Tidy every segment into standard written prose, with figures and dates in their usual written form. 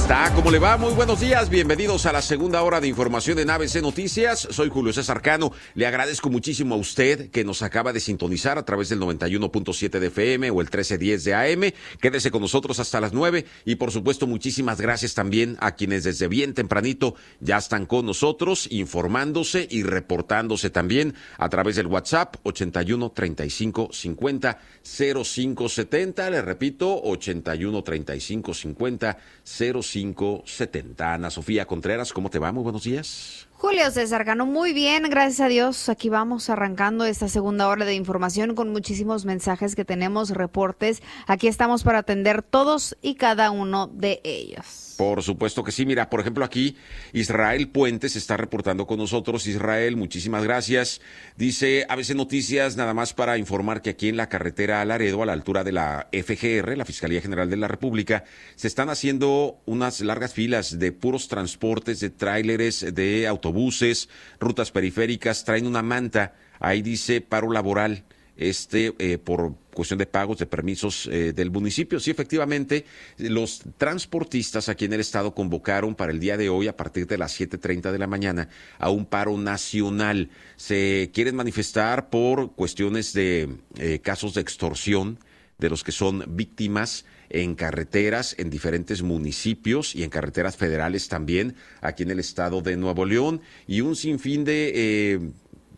está? ¿Cómo le va? Muy buenos días, bienvenidos a la segunda hora de información en ABC Noticias. Soy Julio César Cano, le agradezco muchísimo a usted que nos acaba de sintonizar a través del 91.7 de FM o el 1310 de AM. Quédese con nosotros hasta las 9 y por supuesto muchísimas gracias también a quienes desde bien tempranito ya están con nosotros informándose y reportándose también a través del WhatsApp 81 35 50 05 70. Le repito, 81 35 50 0570. Ana Sofía Contreras, ¿cómo te va? Muy buenos días. Julio César Cano, muy bien, gracias a Dios. Aquí vamos arrancando esta segunda hora de información con muchísimos mensajes que tenemos, reportes. Aquí estamos para atender todos y cada uno de ellos. Por supuesto que sí. Mira, por ejemplo, aquí Israel Puentes está reportando con nosotros. Israel, muchísimas gracias. Dice ABC Noticias, nada más para informar que aquí en la carretera a Laredo, a la altura de la FGR, la Fiscalía General de la República, se están haciendo unas largas filas de puros transportes, de tráileres, de autobuses, rutas periféricas. Traen una manta, ahí dice paro laboral. Por cuestión de pagos de permisos del municipio. Sí, efectivamente, los transportistas aquí en el estado convocaron para el día de hoy, a partir de las 7:30 de la mañana, a un paro nacional. Se quieren manifestar por cuestiones de casos de extorsión de los que son víctimas en carreteras en diferentes municipios y en carreteras federales también, aquí en el estado de Nuevo León, y un sinfín de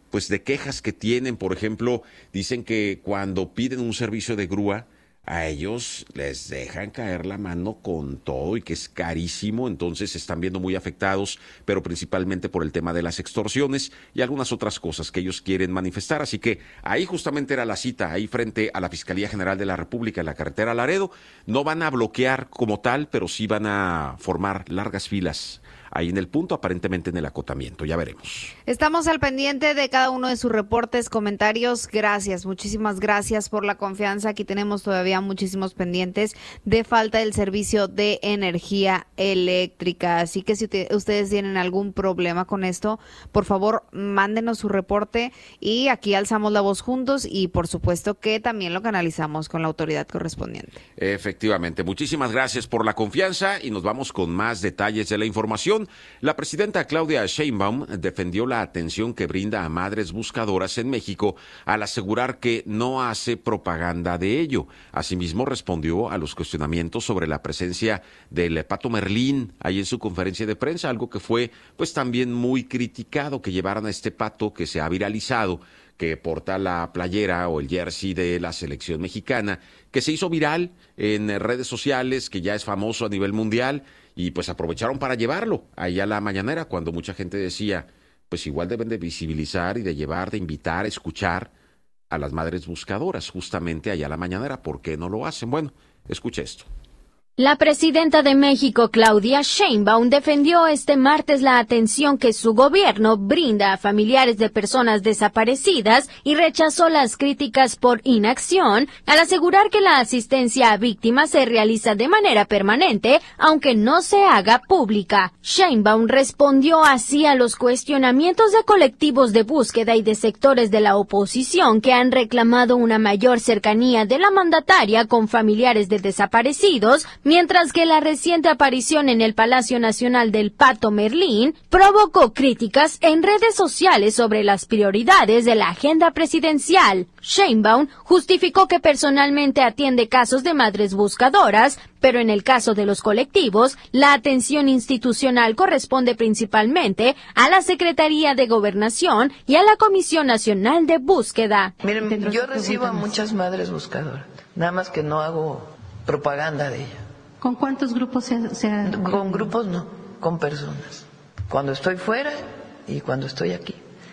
quejas que tienen. Por ejemplo, dicen que cuando piden un servicio de grúa, a ellos les dejan caer la mano con todo y que es carísimo, entonces se están viendo muy afectados, pero principalmente por el tema de las extorsiones y algunas otras cosas que ellos quieren manifestar. Así que ahí justamente era la cita, ahí frente a la Fiscalía General de la República en la carretera Laredo. No van a bloquear como tal, pero sí van a formar largas filas ahí en el punto, aparentemente en el acotamiento. Ya veremos. Estamos al pendiente de cada uno de sus reportes, comentarios. Gracias, muchísimas gracias por la confianza. Aquí tenemos todavía muchísimos pendientes de falta del servicio de energía eléctrica. Así que si ustedes tienen algún problema con esto, por favor, mándenos su reporte y aquí alzamos la voz juntos y por supuesto que también lo canalizamos con la autoridad correspondiente. Efectivamente, muchísimas gracias por la confianza y nos vamos con más detalles de la información. La presidenta Claudia Sheinbaum defendió la atención que brinda a madres buscadoras en México al asegurar que no hace propaganda de ello. Asimismo, respondió a los cuestionamientos sobre la presencia del Pato Merlín ahí en su conferencia de prensa, algo que fue pues también muy criticado, que llevaran a este pato que se ha viralizado, que porta la playera o el jersey de la selección mexicana, que se hizo viral en redes sociales, que ya es famoso a nivel mundial, y pues aprovecharon para llevarlo ahí a la mañanera, cuando mucha gente decía, pues igual deben de visibilizar y de llevar, de invitar, escuchar a las madres buscadoras justamente allá a la mañanera. ¿Por qué no lo hacen? Bueno, escuche esto. La presidenta de México, Claudia Sheinbaum, defendió este martes la atención que su gobierno brinda a familiares de personas desaparecidas y rechazó las críticas por inacción al asegurar que la asistencia a víctimas se realiza de manera permanente, aunque no se haga pública. Sheinbaum respondió así a los cuestionamientos de colectivos de búsqueda y de sectores de la oposición que han reclamado una mayor cercanía de la mandataria con familiares de desaparecidos, mientras que la reciente aparición en el Palacio Nacional del Pato Merlín provocó críticas en redes sociales sobre las prioridades de la agenda presidencial. Sheinbaum justificó que personalmente atiende casos de madres buscadoras, pero en el caso de los colectivos, la atención institucional corresponde principalmente a la Secretaría de Gobernación y a la Comisión Nacional de Búsqueda. Miren, yo recibo a muchas madres buscadoras, nada más que no hago propaganda de ellas. ¿Con cuántos grupos se ha...? Con grupos no, con personas. Cuando estoy fuera y cuando estoy aquí.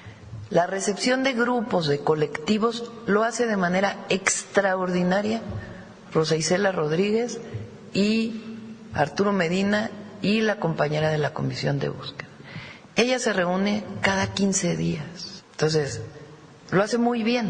La recepción de grupos, de colectivos, lo hace de manera extraordinaria Rosa Isela Rodríguez y Arturo Medina y la compañera de la Comisión de Búsqueda. Ella se reúne cada 15 días. Entonces, lo hace muy bien.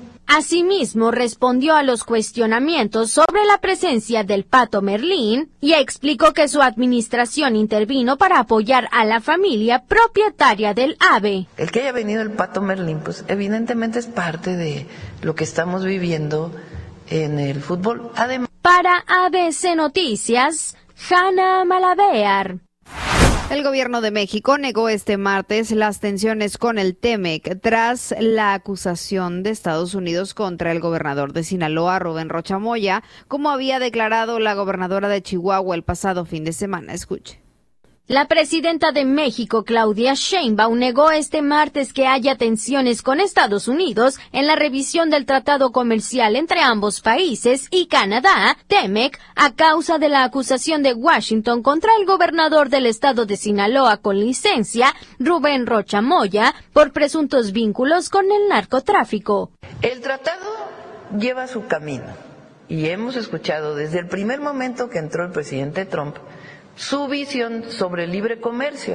Asimismo, respondió a los cuestionamientos sobre la presencia del Pato Merlín y explicó que su administración intervino para apoyar a la familia propietaria del ave. El que haya venido el Pato Merlín, pues evidentemente es parte de lo que estamos viviendo en el fútbol. Además, para ABC Noticias, Hanna Malabear. El gobierno de México negó este martes las tensiones con el TEMEC tras la acusación de Estados Unidos contra el gobernador de Sinaloa, Rubén Rocha Moya, como había declarado la gobernadora de Chihuahua el pasado fin de semana. Escuche. La presidenta de México, Claudia Sheinbaum, negó este martes que haya tensiones con Estados Unidos en la revisión del tratado comercial entre ambos países y Canadá, TEMEC, a causa de la acusación de Washington contra el gobernador del estado de Sinaloa con licencia, Rubén Rocha Moya, por presuntos vínculos con el narcotráfico. El tratado lleva su camino y hemos escuchado desde el primer momento que entró el presidente Trump su visión sobre el libre comercio.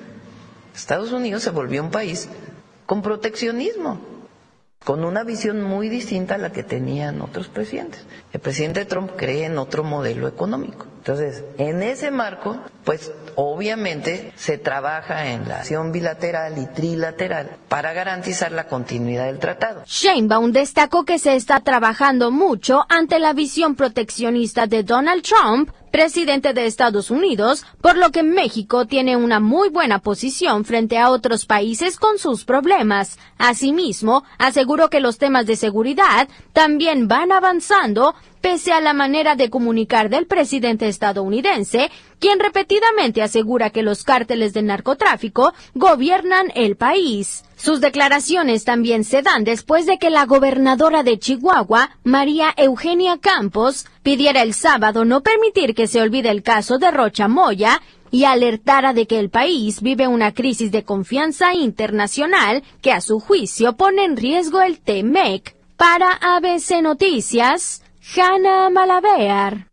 Estados Unidos se volvió un país con proteccionismo, con una visión muy distinta a la que tenían otros presidentes. El presidente Trump cree en otro modelo económico. Entonces, en ese marco, pues obviamente se trabaja en la acción bilateral y trilateral para garantizar la continuidad del tratado. Sheinbaum destacó que se está trabajando mucho ante la visión proteccionista de Donald Trump, presidente de Estados Unidos, por lo que México tiene una muy buena posición frente a otros países con sus problemas. Asimismo, aseguró que los temas de seguridad también van avanzando, pese a la manera de comunicar del presidente estadounidense, quien repetidamente asegura que los cárteles de narcotráfico gobiernan el país. Sus declaraciones también se dan después de que la gobernadora de Chihuahua, María Eugenia Campos, pidiera el sábado no permitir que se olvide el caso de Rocha Moya y alertara de que el país vive una crisis de confianza internacional que a su juicio pone en riesgo el TEMEC. Para ABC Noticias, Hanna Malabear.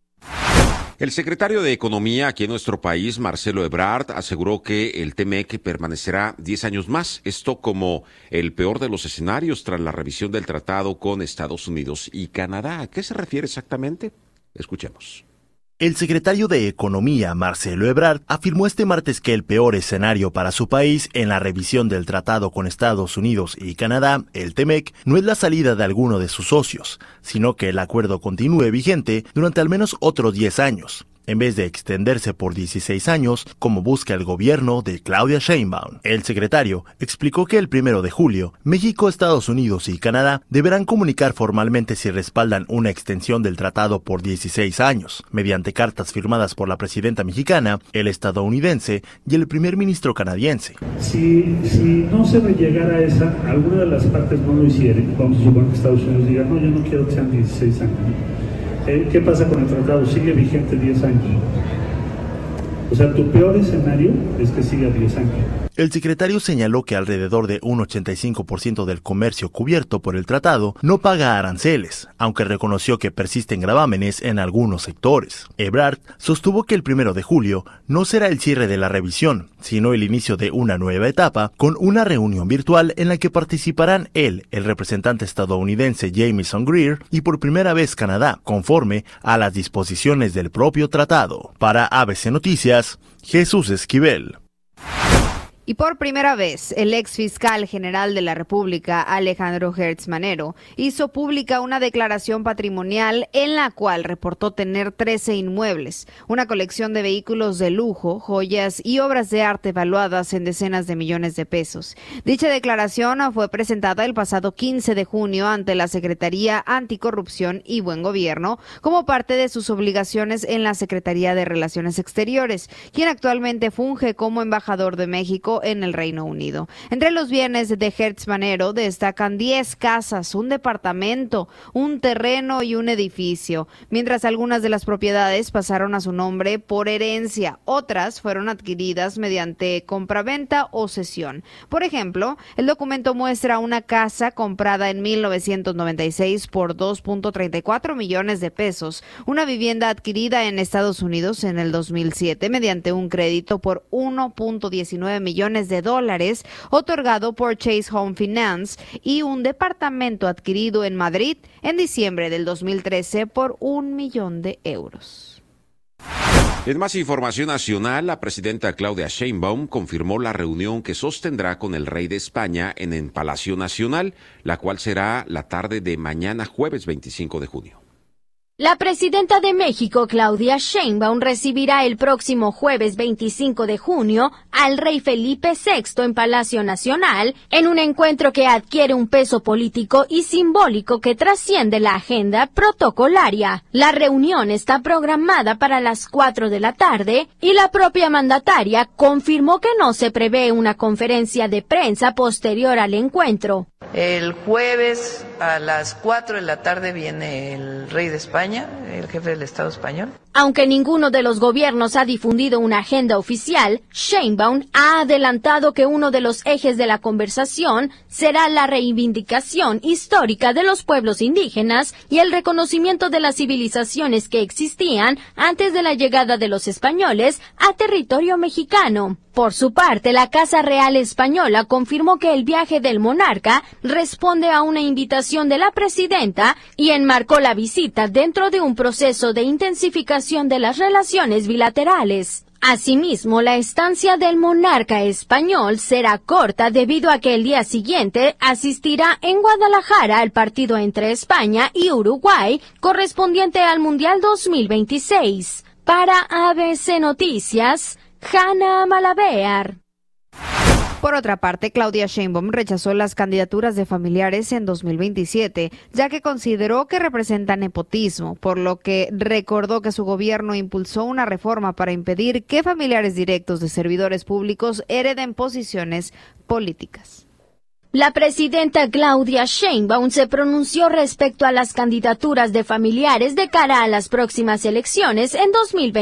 El secretario de Economía aquí en nuestro país, Marcelo Ebrard, aseguró que el TEMEC permanecerá 10 años más, esto como el peor de los escenarios tras la revisión del tratado con Estados Unidos y Canadá. ¿A qué se refiere exactamente? Escuchemos. El secretario de Economía, Marcelo Ebrard, afirmó este martes que el peor escenario para su país en la revisión del tratado con Estados Unidos y Canadá, el TEMEC, no es la salida de alguno de sus socios, sino que el acuerdo continúe vigente durante al menos otros 10 años. En vez de extenderse por 16 años, como busca el gobierno de Claudia Sheinbaum. El secretario explicó que el 1 de julio, México, Estados Unidos y Canadá deberán comunicar formalmente si respaldan una extensión del tratado por 16 años, mediante cartas firmadas por la presidenta mexicana, el estadounidense y el primer ministro canadiense. Si no se llegara a esa, alguna de las partes no lo hicieran, vamos a suponer que Estados Unidos diga, no, yo no quiero que sean 16 años. ¿Qué pasa con el tratado? Sigue vigente 10 años. O sea, tu peor escenario es que siga 10 años. El secretario señaló que alrededor de un 85% del comercio cubierto por el tratado no paga aranceles, aunque reconoció que persisten gravámenes en algunos sectores. Ebrard sostuvo que el 1 de julio no será el cierre de la revisión, sino el inicio de una nueva etapa con una reunión virtual en la que participarán él, el representante estadounidense Jamieson Greer y por primera vez Canadá, conforme a las disposiciones del propio tratado. Para ABC Noticias, Jesús Esquivel. Y por primera vez, el ex fiscal general de la República, Alejandro Gertz Manero, hizo pública una declaración patrimonial en la cual reportó tener 13 inmuebles, una colección de vehículos de lujo, joyas y obras de arte valuadas en decenas de millones de pesos. Dicha declaración fue presentada el pasado 15 de junio ante la Secretaría Anticorrupción y Buen Gobierno como parte de sus obligaciones en la Secretaría de Relaciones Exteriores, quien actualmente funge como embajador de México en el Reino Unido. Entre los bienes de Gertz Manero destacan 10 casas, un departamento, un terreno y un edificio, mientras algunas de las propiedades pasaron a su nombre por herencia, otras fueron adquiridas mediante compraventa o cesión. Por ejemplo, el documento muestra una casa comprada en 1996 por 2.34 millones de pesos, una vivienda adquirida en Estados Unidos en el 2007 mediante un crédito por 1.19 millones de dólares otorgado por Chase Home Finance y un departamento adquirido en Madrid en diciembre del 2013 por 1 millón de euros. En más información nacional, la presidenta Claudia Sheinbaum confirmó la reunión que sostendrá con el rey de España en el Palacio Nacional, la cual será la tarde de mañana jueves 25 de junio. La presidenta de México, Claudia Sheinbaum, recibirá el próximo jueves 25 de junio al rey Felipe VI en Palacio Nacional, en un encuentro que adquiere un peso político y simbólico que trasciende la agenda protocolaria. La reunión está programada para las 4 de la tarde y la propia mandataria confirmó que no se prevé una conferencia de prensa posterior al encuentro. El jueves a las 4 de la tarde viene el rey de España, el jefe del Estado español. Aunque ninguno de los gobiernos ha difundido una agenda oficial, Sheinbaum ha adelantado que uno de los ejes de la conversación será la reivindicación histórica de los pueblos indígenas y el reconocimiento de las civilizaciones que existían antes de la llegada de los españoles a territorio mexicano. Por su parte, la Casa Real Española confirmó que el viaje del monarca responde a una invitación de la presidenta y enmarcó la visita dentro de un proceso de intensificación de las relaciones bilaterales. Asimismo, la estancia del monarca español será corta debido a que el día siguiente asistirá en Guadalajara al partido entre España y Uruguay correspondiente al Mundial 2026. Para ABC Noticias, Hanna Malabear. Por otra parte, Claudia Sheinbaum rechazó las candidaturas de familiares en 2027, ya que consideró que representan nepotismo, por lo que recordó que su gobierno impulsó una reforma para impedir que familiares directos de servidores públicos hereden posiciones políticas. La presidenta Claudia Sheinbaum se pronunció respecto a las candidaturas de familiares de cara a las próximas elecciones en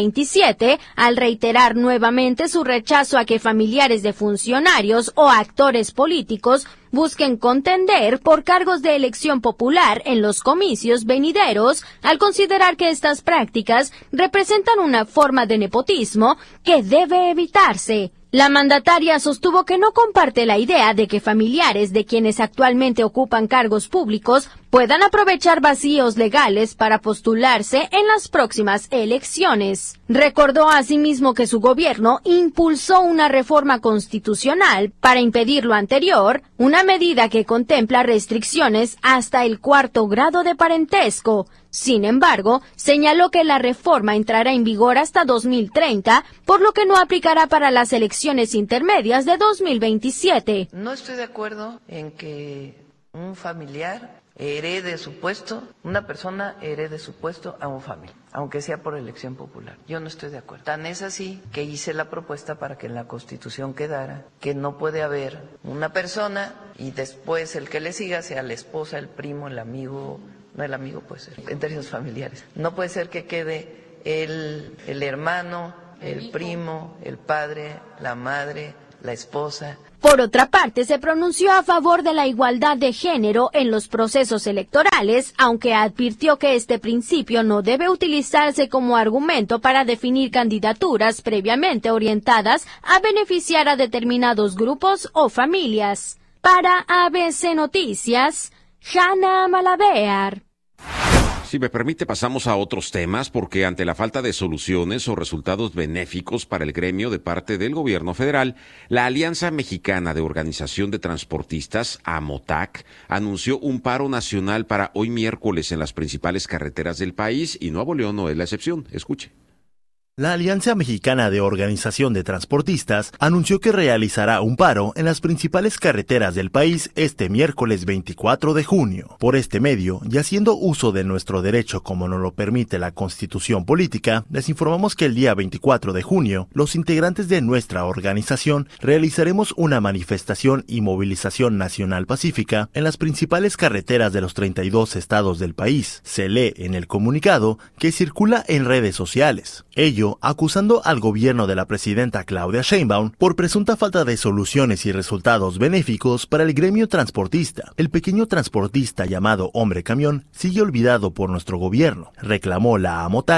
2027, al reiterar nuevamente su rechazo a que familiares de funcionarios o actores políticos busquen contender por cargos de elección popular en los comicios venideros, al considerar que estas prácticas representan una forma de nepotismo que debe evitarse. La mandataria sostuvo que no comparte la idea de que familiares de quienes actualmente ocupan cargos públicos puedan aprovechar vacíos legales para postularse en las próximas elecciones. Recordó asimismo que su gobierno impulsó una reforma constitucional para impedir lo anterior, una medida que contempla restricciones hasta el 4º grado de parentesco. Sin embargo, señaló que la reforma entrará en vigor hasta 2030, por lo que no aplicará para las elecciones intermedias de 2027. No estoy de acuerdo en que un familiar herede su puesto, una persona herede su puesto a un familiar, aunque sea por elección popular. Yo no estoy de acuerdo. Tan es así que hice la propuesta para que en la Constitución quedara que no puede haber una persona y después el que le siga sea la esposa, el primo, el amigo. No, el amigo puede ser, en términos familiares. No puede ser que quede el hermano, el primo, el padre, la madre, la esposa. Por otra parte, se pronunció a favor de la igualdad de género en los procesos electorales, aunque advirtió que este principio no debe utilizarse como argumento para definir candidaturas previamente orientadas a beneficiar a determinados grupos o familias. Para ABC Noticias, Hanna Malabear. Si me permite, pasamos a otros temas, porque ante la falta de soluciones o resultados benéficos para el gremio de parte del gobierno federal, la Alianza Mexicana de Organización de Transportistas, AMOTAC, anunció un paro nacional para hoy miércoles en las principales carreteras del país, y Nuevo León no es la excepción. Escuche. La Alianza Mexicana de Organización de Transportistas anunció que realizará un paro en las principales carreteras del país este miércoles 24 de junio. Por este medio, y haciendo uso de nuestro derecho como nos lo permite la Constitución Política, les informamos que el día 24 de junio, los integrantes de nuestra organización realizaremos una manifestación y movilización nacional pacífica en las principales carreteras de los 32 estados del país. Se lee en el comunicado que circula en redes sociales. Ello acusando al gobierno de la presidenta Claudia Sheinbaum por presunta falta de soluciones y resultados benéficos para el gremio transportista. El pequeño transportista llamado Hombre Camión sigue olvidado por nuestro gobierno, reclamó la AMOTAC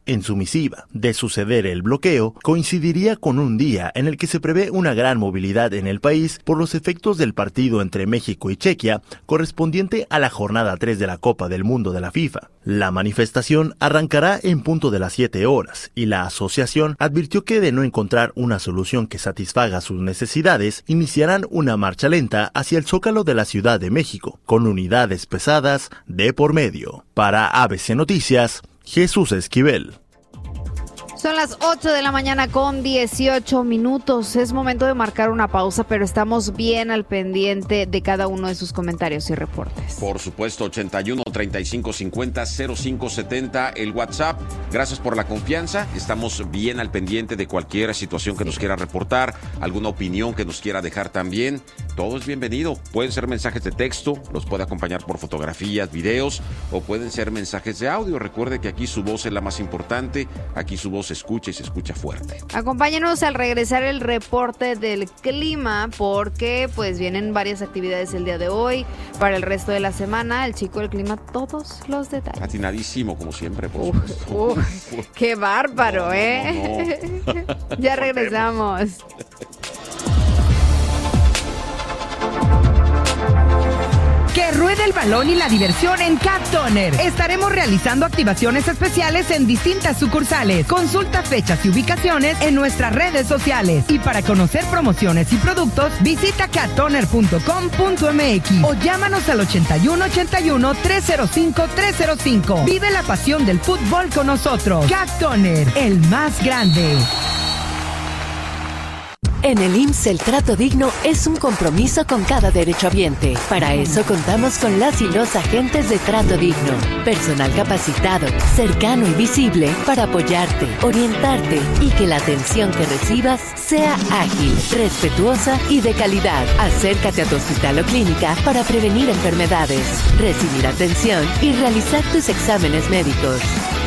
En su misiva, de suceder el bloqueo, coincidiría con un día en el que se prevé una gran movilidad en el país por los efectos del partido entre México y Chequia, correspondiente a la jornada 3 de la Copa del Mundo de la FIFA. La manifestación arrancará en punto de las 7 horas y la asociación advirtió que de no encontrar una solución que satisfaga sus necesidades, iniciarán una marcha lenta hacia el Zócalo de la Ciudad de México, con unidades pesadas de por medio. Para ABC Noticias, Jesús Esquivel. Son las 8 de la mañana con 18 minutos. Es momento de marcar una pausa, pero estamos bien al pendiente de cada uno de sus comentarios y reportes. Por supuesto, 81 35 50 05 70, el WhatsApp. Gracias por la confianza. Estamos bien al pendiente de cualquier situación que nos quiera reportar, alguna opinión que nos quiera dejar también. Todo es bienvenido. Pueden ser mensajes de texto, los puede acompañar por fotografías, videos, o pueden ser mensajes de audio. Recuerde que aquí su voz es la más importante. Aquí su voz se escucha y se escucha fuerte. Acompáñenos al regresar el reporte del clima, porque pues vienen varias actividades el día de hoy, para el resto de la semana. El chico del clima, todos los detalles. Atinadísimo, como siempre, por supuesto. ¡Qué bárbaro, no. Ya regresamos. Que ruede el balón y la diversión en Cat Toner. Estaremos realizando activaciones especiales en distintas sucursales. Consulta fechas y ubicaciones en nuestras redes sociales. Y para conocer promociones y productos, visita cattoner.com.mx o llámanos al 8181-305-305. Vive la pasión del fútbol con nosotros. Cat Toner, el más grande. En el IMSS, el trato digno es un compromiso con cada derechohabiente. Para eso contamos con las y los agentes de trato digno. Personal capacitado, cercano y visible para apoyarte, orientarte y que la atención que recibas sea ágil, respetuosa y de calidad. Acércate a tu hospital o clínica para prevenir enfermedades, recibir atención y realizar tus exámenes médicos.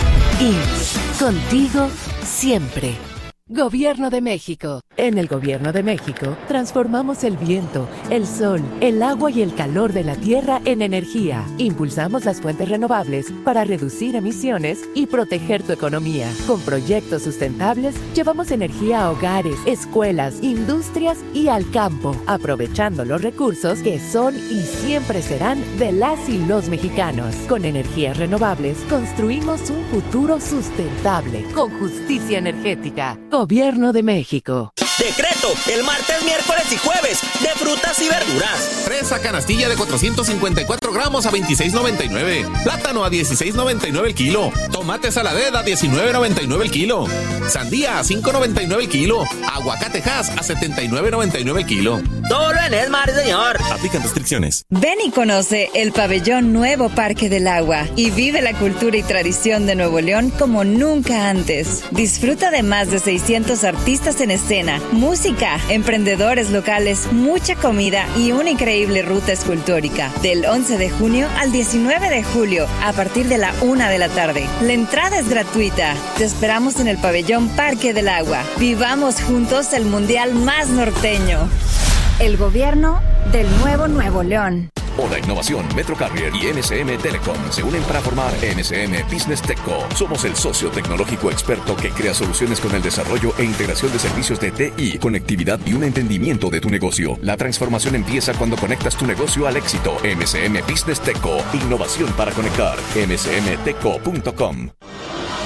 IMSS, contigo siempre. Gobierno de México. En el Gobierno de México, transformamos el viento, el sol, el agua y el calor de la tierra en energía. Impulsamos las fuentes renovables para reducir emisiones y proteger tu economía. Con proyectos sustentables, llevamos energía a hogares, escuelas, industrias y al campo, aprovechando los recursos que son y siempre serán de las y los mexicanos. Con energías renovables, construimos un futuro sustentable, con justicia energética. Gobierno de México. Decreto, el martes, miércoles y jueves, de frutas y verduras. Fresa canastilla de 454 gramos a $26.99. Plátano a $16.99 el kilo. Tomate saladez a $19.99 el kilo. Sandía a $5.99 el kilo. Aguacate Hass a $79.99 el kilo. Solo en Esmar, señor. Aplican restricciones. Ven y conoce el pabellón Nuevo Parque del Agua y vive la cultura y tradición de Nuevo León como nunca antes. Disfruta de más de 600 artistas en escena, música, emprendedores locales, mucha comida y una increíble ruta escultórica. Del 11 de junio al 19 de julio, a partir de la 1 de la tarde. La entrada es gratuita. Te esperamos en el pabellón Parque del Agua. Vivamos juntos el mundial más norteño. El gobierno del nuevo Nuevo León. Oda Innovación, Metro Carrier y MSM Telecom se unen para formar MSM Business TechCo. Somos el socio tecnológico experto que crea soluciones con el desarrollo e integración de servicios de TI, conectividad y un entendimiento de tu negocio. La transformación empieza cuando conectas tu negocio al éxito. MSM Business TechCo. Innovación para conectar. msmtechco.com.